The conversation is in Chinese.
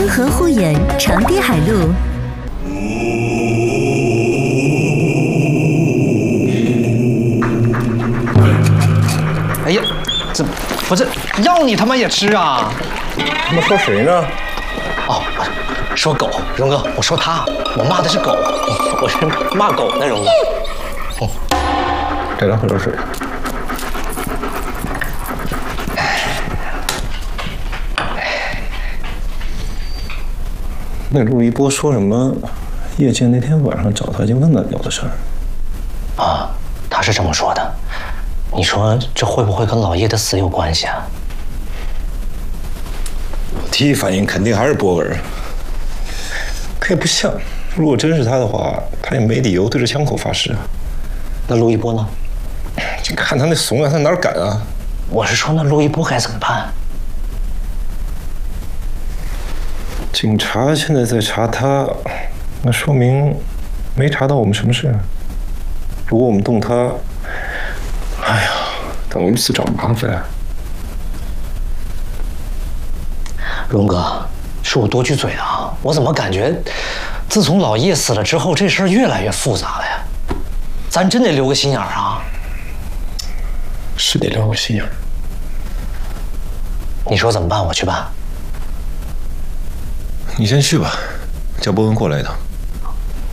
河护眼，长堤海路。 哎呀，这不是药你他妈也吃啊？ 他们说谁呢？ 哦，说狗，荣哥，我说他，我骂的是狗，我是骂狗呢，荣哥。 哦，再来喝点水。那陆一波说什么？叶静那天晚上找他就问了鸟的事儿。 啊，他是这么说的。你说这会不会跟老叶的死有关系啊？ 第一反应肯定还是波文，可也不像。如果真是他的话，他也没理由对着枪口发誓啊。 那陆一波呢？ 你看他那怂样，他哪敢啊？ 我是说，那陆一波该怎么办？ 警察现在在查他，那说明没查到我们什么事。如果我们动他，哎呀，等于自找麻烦。 荣哥，是我多句嘴啊！我怎么感觉，自从老叶死了之后，这事儿越来越复杂了呀？咱真得留个心眼儿啊！ 是得留个心眼儿。 你说怎么办？我去办。 你先去吧，叫波文过来一趟。